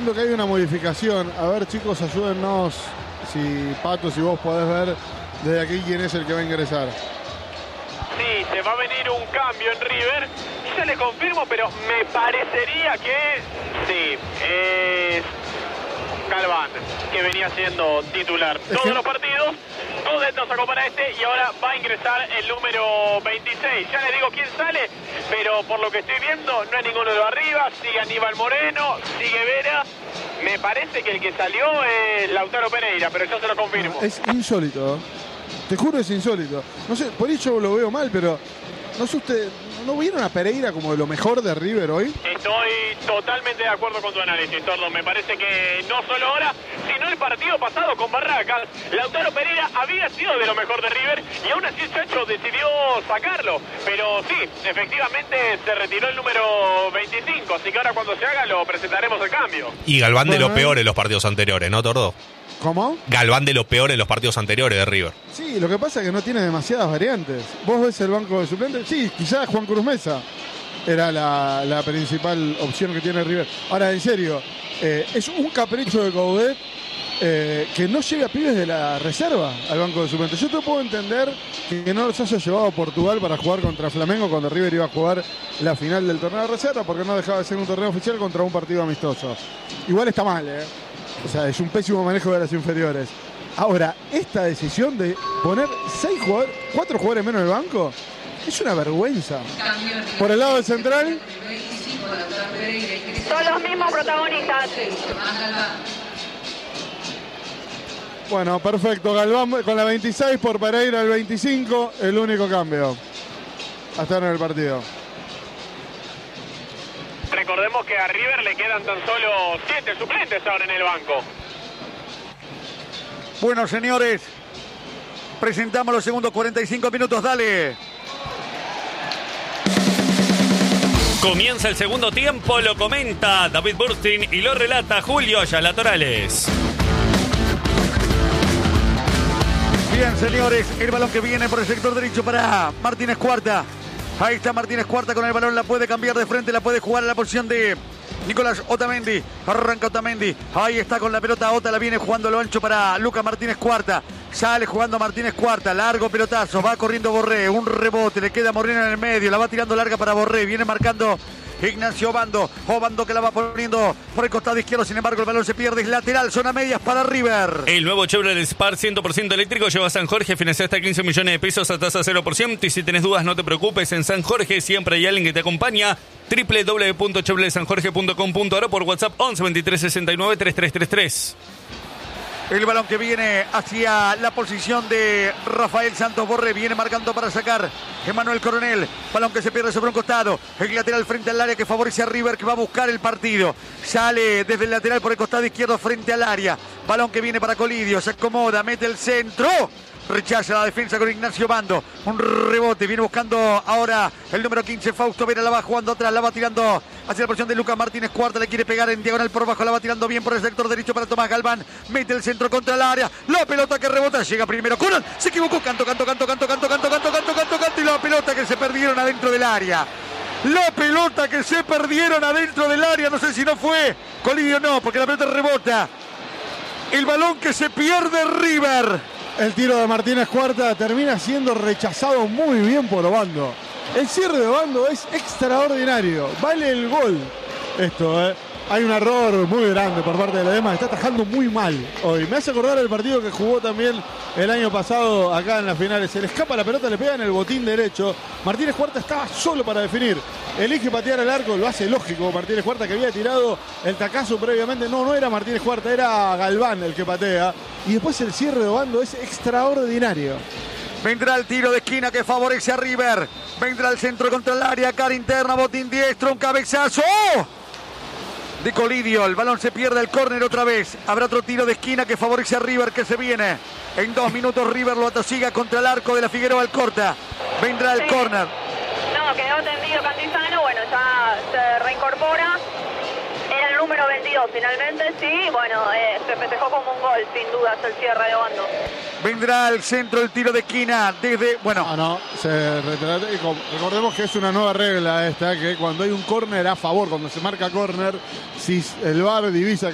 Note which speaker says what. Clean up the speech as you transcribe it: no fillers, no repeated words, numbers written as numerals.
Speaker 1: viendo que hay una modificación. A ver, chicos, ayúdennos. Si Pato, si vos podés ver desde aquí quién es el que va a ingresar.
Speaker 2: Sí, se va a venir un cambio en River. Ya le confirmo, pero me parecería que sí, es Galván, que venía siendo titular todos los partidos. Godet nos sacó para este y ahora va a ingresar el número 26. Ya les digo quién sale, pero por lo que estoy viendo no hay ninguno de los arriba. Sigue Aníbal Moreno, sigue Vera. Me parece que el que salió es Lautaro Pereira, pero yo se lo confirmo.
Speaker 1: Es insólito. Te juro, es insólito. No sé, por eso lo veo mal, pero no sé usted, ¿no vieron a Pereira como de lo mejor de River hoy?
Speaker 2: Estoy totalmente de acuerdo con tu análisis, Tordo. Me parece que no solo ahora, sino el partido pasado con Barracas, Lautaro Pereira había sido de lo mejor de River y aún así el Chacho decidió sacarlo. Pero sí, efectivamente se retiró el número 25, así que ahora cuando se haga lo presentaremos el cambio.
Speaker 3: Y Galván de lo peor en los partidos anteriores, ¿no, Tordo?
Speaker 1: ¿Cómo?
Speaker 3: Galván de lo peor en los partidos anteriores de River.
Speaker 1: Sí, lo que pasa es que no tiene demasiadas variantes. Vos ves el banco de suplentes, sí, quizás Juan Cruz Mesa era la principal opción que tiene River. Ahora, en serio, es un capricho de Godet que no lleve a pibes de la reserva al banco de suplentes. Yo te puedo entender que no los haya llevado a Portugal para jugar contra Flamengo cuando River iba a jugar la final del torneo de reserva, porque no dejaba de ser un torneo oficial contra un partido amistoso. Igual está mal, O sea, es un pésimo manejo de las inferiores. Ahora, esta decisión de poner 4 jugadores menos en el banco es una vergüenza. Por el lado del central.
Speaker 4: Son los mismos protagonistas.
Speaker 1: Bueno, perfecto. Galván con la 26 por Pereira el 25. El único cambio hasta ahora en el partido.
Speaker 2: Recordemos que a River le quedan tan solo 7 suplentes ahora en el banco.
Speaker 5: Bueno, señores, presentamos los segundos 45 minutos, dale.
Speaker 6: Comienza el segundo tiempo, lo comenta David Burstin y lo relata Julio Ayala-Torales.
Speaker 5: Bien, señores, el balón que viene por el sector derecho para Martínez Cuarta. Ahí está Martínez Cuarta con el balón, la puede cambiar de frente, la puede jugar a la posición de Nicolás Otamendi. Arranca Otamendi, ahí está con la pelota Ota, la viene jugando a lo ancho para Lucas Martínez Cuarta. Sale jugando Martínez Cuarta, largo pelotazo, va corriendo Borré, un rebote, le queda Moreno en el medio, la va tirando larga para Borré, viene marcando Ignacio Obando que la va poniendo por el costado izquierdo, sin embargo el balón se pierde, es lateral, zona medias para River.
Speaker 6: El nuevo Chevrolet Spark 100% eléctrico lleva a San Jorge, financia hasta 15 millones de pesos a tasa 0%, y si tenés dudas no te preocupes, en San Jorge siempre hay alguien que te acompaña. www.chevroletsanjorge.com.ar o por WhatsApp 11 23 69 3333.
Speaker 5: El balón que viene hacia la posición de Rafael Santos Borré. Viene marcando para sacar Emanuel Coronel. Balón que se pierde sobre un costado. El lateral frente al área que favorece a River, que va a buscar el partido. Sale desde el lateral por el costado izquierdo frente al área. Balón que viene para Colidio. Se acomoda, mete el centro. Rechaza la defensa con Ignacio Bando. Un rebote. Viene buscando ahora el número 15, Fausto Vera. La va jugando atrás. La va tirando hacia la posición de Lucas Martínez Cuarta. Le quiere pegar en diagonal por abajo. La va tirando bien por el sector derecho para Tomás Galván. Mete el centro contra el área. La pelota que rebota. Llega primero Conan. Se equivocó. Canto. Y la pelota que se perdieron adentro del área. La pelota que se perdieron adentro del área. No sé si no fue Colidio, no, porque la pelota rebota. El balón que se pierde River.
Speaker 1: El tiro de Martínez Cuarta termina siendo rechazado muy bien por Obando. El cierre de Obando es extraordinario. Vale el gol esto, Hay un error muy grande por parte de la Edema. Está atajando muy mal hoy. Me hace acordar el partido que jugó también el año pasado acá en las finales. Se le escapa la pelota, le pega en el botín derecho. Martínez Cuarta estaba solo para definir. Elige patear al arco, lo hace lógico. Martínez Cuarta, que había tirado el tacazo previamente. No era Martínez Cuarta, era Galván el que patea. Y después el cierre de Obando es extraordinario.
Speaker 5: Vendrá el tiro de esquina que favorece a River. Vendrá el centro contra el área, cara interna, botín diestro, un cabezazo de Colidio. El balón se pierde, el córner otra vez. Habrá otro tiro de esquina que favorece a River, que se viene. En 2 minutos River lo atosiga contra el arco de la Figueroa Alcorta. Vendrá el córner.
Speaker 4: No, quedó tendido Cantizano, bueno, ya se reincorpora. Era el número 22 finalmente, sí, bueno, se festejó como un gol, sin dudas, el cierre de Obando.
Speaker 5: Vendrá el centro, el tiro de esquina desde, bueno.
Speaker 1: No, se retrata. Recordemos que es una nueva regla esta, que cuando hay un córner a favor, cuando se marca córner, si el VAR divisa